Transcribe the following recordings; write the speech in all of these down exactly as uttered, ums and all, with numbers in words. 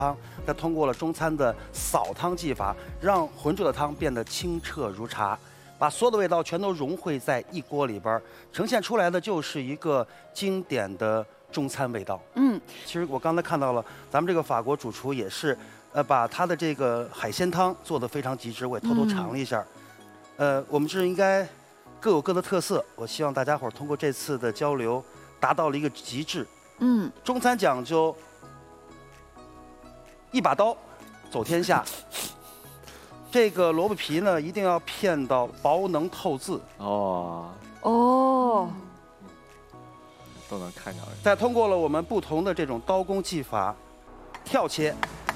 汤，再通过了中餐的扫汤技法，让浑浊的汤变得清澈如茶，把所有的味道全都融汇在一锅里边，呈现出来的就是一个经典的中餐味道。 嗯， 其实我刚才看到了，咱们这个法国主厨也是，呃，把他的这个海鲜汤做得非常极致，我也偷偷尝了一下。嗯、呃，我们是应该各有各的特色，我希望大家伙儿通过这次的交流，达到了一个极致。 嗯， 中餐讲究一把刀走天下，这个萝卜皮呢一定要片到薄能透字。 哦， 哦， 都能看着。 再通过了我们不同的这种刀工技法，跳切，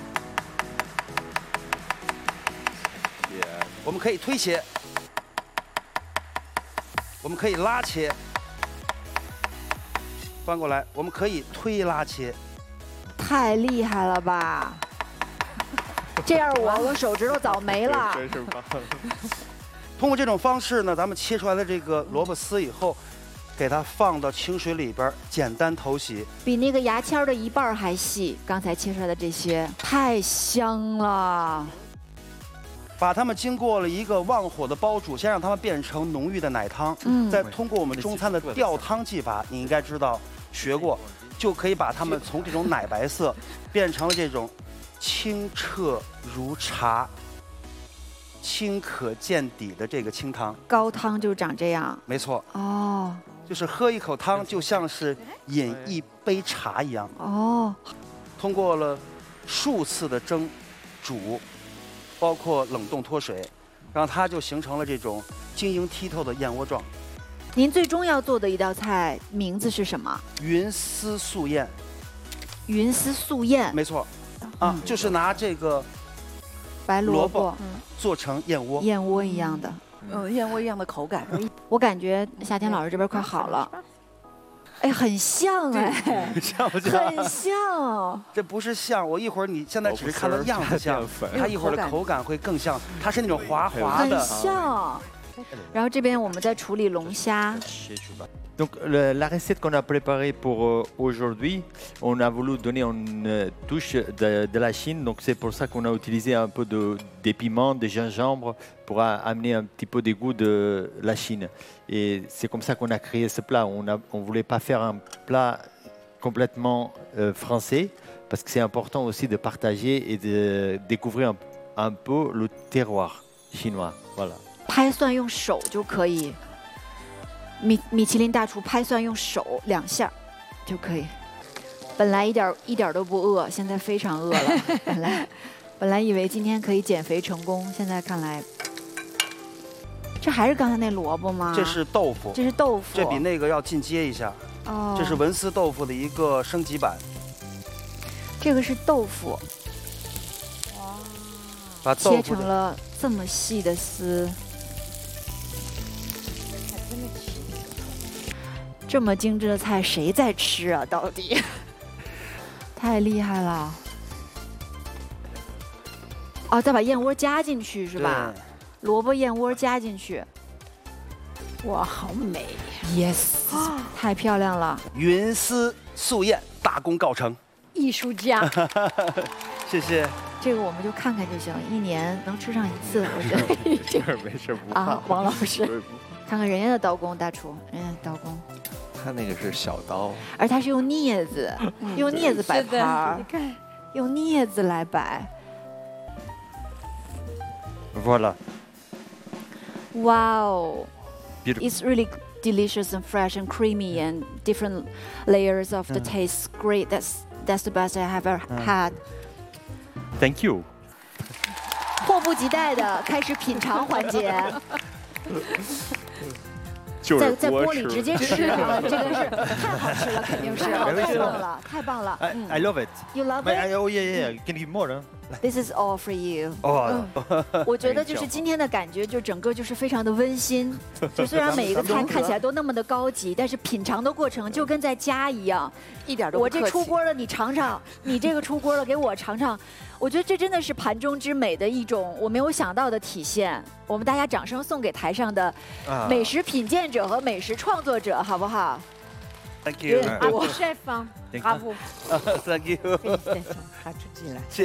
我们可以推切，我们可以拉切，翻过来，我们可以推拉切。 太厉害了吧！这样我我手指头早没了。 真是棒！ 通过这种方式呢，咱们切出来的这个萝卜丝以后，给它放到清水里边，简单头洗。 比那个牙签的一半还细。刚才切出来的这些太香了。 把它们经过了一个旺火的煲煮，先让它们变成浓郁的奶汤。 嗯， 再通过我们中餐的吊汤技法，你应该知道学过，就可以把它们从这种奶白色变成了这种清澈如茶、清可见底的这个清汤。 高汤就长这样。 没错。 哦。 就是喝一口汤，就像是饮一杯茶一样。 哦。 通过了数次的蒸、煮，包括冷冻脱水，让它就形成了这种晶莹剔透的燕窝状。 您最终要做的一道菜名字是什么？ 云丝素燕。 云丝素燕。 没错。啊，嗯、就是拿这个白萝卜做成燕窝， 燕窝一样的， 嗯，燕窝一样的口感。 我感觉夏天老师这边快好了，哎，很像哎， 像不像？ 很像。 这不是像，我一会儿你现在只是看到样子像，它一会儿的口感会更像，它是那种滑滑的， 很像。然后这边我们在处理龙虾。 Donc le, la recette qu'on a préparée pour euh, aujourd'hui, on a voulu donner une euh, touche de, de la Chine, donc c'est pour ça qu'on a utilisé un peu de, des piments, des gingembre pour a, amener un petit peu des goûts de la Chine. Et c'est comme ça qu'on a créé ce plat. On ne on voulait pas faire un plat complètement euh, français, parce que c'est important aussi de partager et de découvrir un, un peu le terroir chinois. Voilà. 拍蒜用手就可以。米米其林大厨拍蒜用手两下就可以。本来一点一点都不饿，现在非常饿了。本来本来以为今天可以减肥成功，现在看来，这还是刚才那萝卜吗？ 这是豆腐， 这是豆腐， 这比那个要进阶一下。哦，这是文思豆腐的一个升级版。 这个是豆腐，哇，把豆腐切成了这么细的丝。这么精致的菜谁在吃啊？到底太厉害了！哦，再把燕窝加进去是吧？萝卜燕窝加进去。 哇，好美 ！Yes， 太漂亮了！ 云丝素燕大功告成， 艺术家。 谢谢。 这个我们就看看就行，一年能吃上一次，我觉得。 没事没事，不怕。 啊，王老师，看看人家的刀工，大厨，人家的刀工。 他那个是小刀， 而他是用镊子，嗯、用镊子摆盘儿，你看，用镊子来摆。 Voilà. Wow, it's really delicious and fresh and creamy and different layers of the taste. Great, that's that's the best I have ever had. Thank you. 迫不及待的开始品尝环节。在在锅里直接吃啊，这个是太好吃了，肯定是太棒了，太棒了。 I, I love it. You love it? I, oh yeah, yeah. You can give more. Huh? This is all for you. 哦， 我觉得就是今天的感觉，就整个就是非常的温馨。就虽然每一个菜看起来都那么的高级，但是品尝的过程就跟在家一样， 一点都不我这出锅了，你尝尝；你这个出锅了，给我尝尝。我觉得这真的是盘中之美的一种我没有想到的体现。我们大家掌声送给台上的美食品鉴者和美食创作者，好不好？ Thank 也 you， 阿布 chef 啊 Thank you. ，bravo， Thank you。 félicitations，他出镜了。